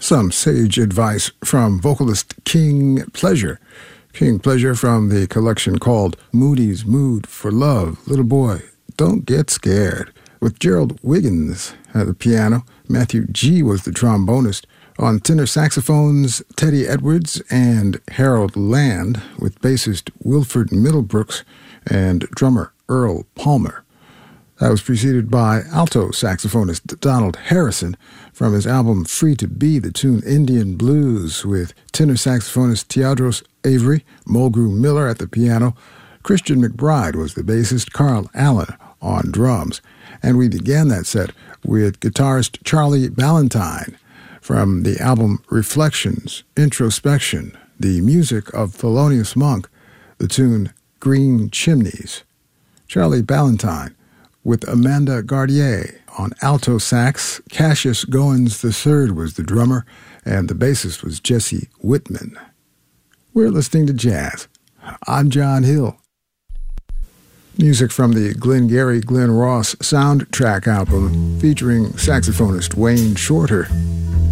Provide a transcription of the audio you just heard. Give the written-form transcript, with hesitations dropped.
some sage advice from vocalist King Pleasure. King Pleasure from the collection called Moody's Mood for Love. Little Boy, Don't Get Scared. With Gerald Wiggins at the piano, Matthew G. was the trombonist. On tenor saxophones, Teddy Edwards and Harold Land, with bassist Wilford Middlebrooks and drummer Earl Palmer. That was preceded by alto saxophonist Donald Harrison from his album Free to Be, the tune Indian Blues, with tenor saxophonist Teodros Avery, Mulgrew Miller at the piano. Christian McBride was the bassist, Carl Allen on drums. And we began that set with guitarist Charlie Ballantyne from the album Reflections, Introspection, the music of Thelonious Monk, the tune Green Chimneys. Charlie Ballantyne with Amanda Gardier on alto sax. Cassius Goins III was the drummer, and the bassist was Jesse Whitman. We're listening to jazz. I'm John Hill. Music from the Glengarry Glen Ross soundtrack album featuring saxophonist Wayne Shorter.